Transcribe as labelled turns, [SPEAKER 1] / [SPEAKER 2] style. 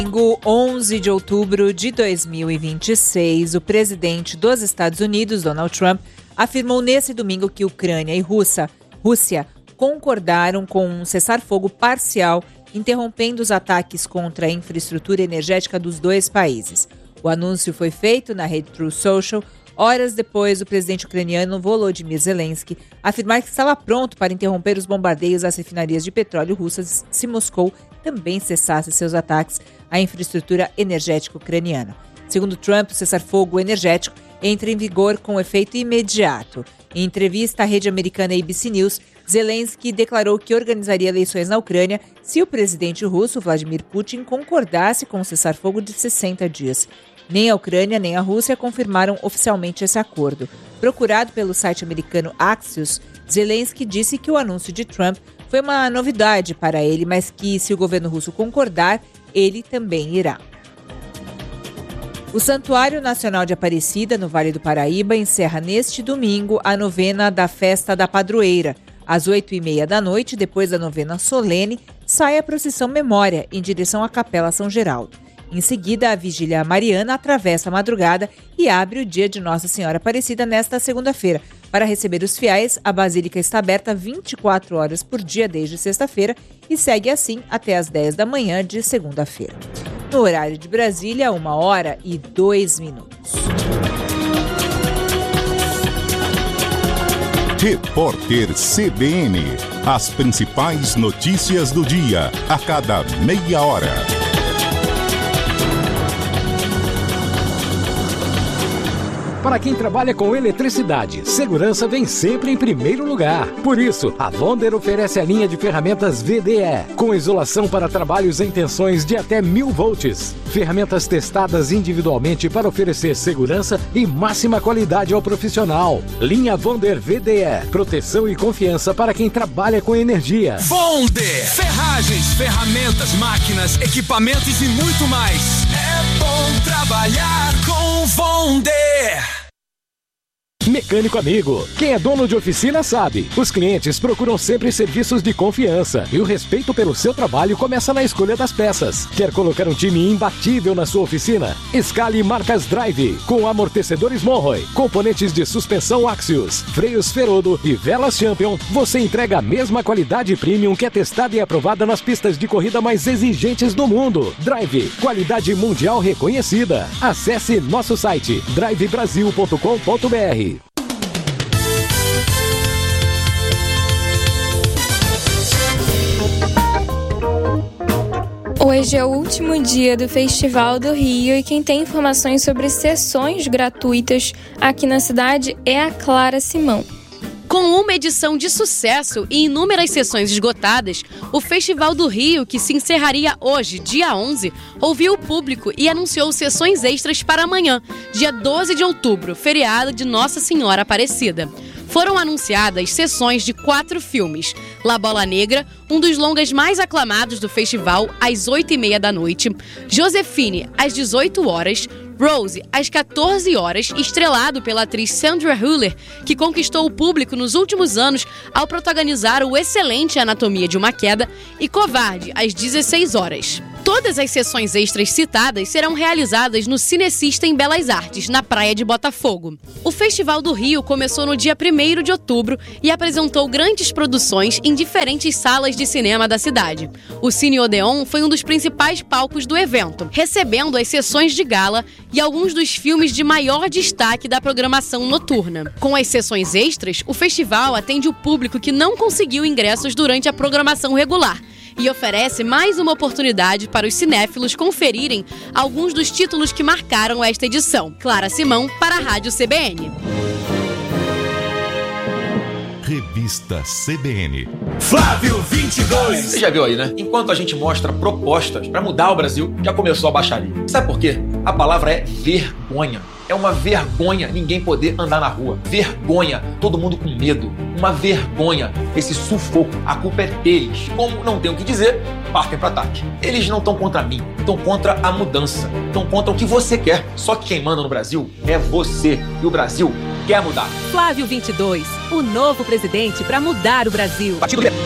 [SPEAKER 1] Domingo 11 de outubro de 2026, o presidente dos Estados Unidos, Donald Trump, afirmou nesse domingo que Ucrânia e Rússia concordaram com um cessar-fogo parcial, interrompendo os ataques contra a infraestrutura energética dos dois países. O anúncio foi feito na rede Truth Social, horas depois do presidente ucraniano Volodymyr Zelensky afirmar que estava pronto para interromper os bombardeios às refinarias de petróleo russas se Moscou também cessasse seus ataques à infraestrutura energética ucraniana. Segundo Trump, o cessar-fogo energético entra em vigor com efeito imediato. Em entrevista à rede americana ABC News, Zelensky declarou que organizaria eleições na Ucrânia se o presidente russo Vladimir Putin concordasse com o cessar-fogo de 60 dias. Nem a Ucrânia nem a Rússia confirmaram oficialmente esse acordo. Procurado pelo site americano Axios, Zelensky disse que o anúncio de Trump foi uma novidade para ele, mas que se o governo russo concordar, ele também irá. O Santuário Nacional de Aparecida, no Vale do Paraíba, encerra neste domingo a novena da Festa da Padroeira. Às 8h30 da noite, depois da novena solene, sai a procissão Memória em direção à Capela São Geraldo. Em seguida, a Vigília Mariana atravessa a madrugada e abre o dia de Nossa Senhora Aparecida nesta segunda-feira. Para receber os fiéis, a Basílica está aberta 24 horas por dia desde sexta-feira e segue assim até às 10 da manhã de segunda-feira. No horário de Brasília, 1h02.
[SPEAKER 2] Repórter CBN. As principais notícias do dia, a cada meia hora.
[SPEAKER 3] Para quem trabalha com eletricidade, segurança vem sempre em primeiro lugar. Por isso, a Wonder oferece a linha de ferramentas VDE, com isolação para trabalhos em tensões de até 1000 volts. Ferramentas testadas individualmente para oferecer segurança e máxima qualidade ao profissional. Linha Wonder VDE, proteção e confiança para quem trabalha com energia.
[SPEAKER 4] Wonder, ferragens, ferramentas, máquinas, equipamentos e muito mais. É bom trabalhar com Wonder.
[SPEAKER 3] Mecânico amigo, quem é dono de oficina sabe, os clientes procuram sempre serviços de confiança e o respeito pelo seu trabalho começa na escolha das peças. Quer colocar um time imbatível na sua oficina? Escale marcas Drive, com amortecedores Monroe, componentes de suspensão Axios, freios Ferodo e velas Champion. Você entrega a mesma qualidade premium que é testada e aprovada nas pistas de corrida mais exigentes do mundo. Drive, qualidade mundial reconhecida. Acesse nosso site drivebrasil.com.br.
[SPEAKER 5] Hoje é o último dia do Festival do Rio e quem tem informações sobre sessões gratuitas aqui na cidade é a Clara Simão.
[SPEAKER 6] Com uma edição de sucesso e inúmeras sessões esgotadas, o Festival do Rio, que se encerraria hoje, dia 11, ouviu o público e anunciou sessões extras para amanhã, dia 12 de outubro, feriado de Nossa Senhora Aparecida. Foram anunciadas sessões de 4 filmes: La Bola Negra, um dos longas mais aclamados do festival, às 8h30 da noite, Josefine, às 18 horas, Rose, às 14 horas, estrelado pela atriz Sandra Hüller, que conquistou o público nos últimos anos ao protagonizar o excelente Anatomia de uma Queda, e Covarde, às 16 horas. Todas as sessões extras citadas serão realizadas no Cinecista em Belas Artes, na Praia de Botafogo. O Festival do Rio começou no dia 1º de outubro e apresentou grandes produções em diferentes salas de cinema da cidade. O Cine Odeon foi um dos principais palcos do evento, recebendo as sessões de gala e alguns dos filmes de maior destaque da programação noturna. Com as sessões extras, o festival atende o público que não conseguiu ingressos durante a programação regular e oferece mais uma oportunidade para os cinéfilos conferirem alguns dos títulos que marcaram esta edição. Clara Simão, para a Rádio CBN.
[SPEAKER 2] Revista CBN.
[SPEAKER 7] Flávio 22. Você já viu aí, né? Enquanto a gente mostra propostas para mudar o Brasil, já começou a baixaria. Sabe por quê? A palavra é vergonha. É uma vergonha ninguém poder andar na rua. Vergonha, todo mundo com medo. Uma vergonha, esse sufoco. A culpa é deles. Como não tem o que dizer, partem para ataque. Eles não estão contra mim, estão contra a mudança. Estão contra o que você quer. Só que quem manda no Brasil é você. E o Brasil quer mudar.
[SPEAKER 8] Flávio 22, o novo presidente para mudar o Brasil.
[SPEAKER 7] Partido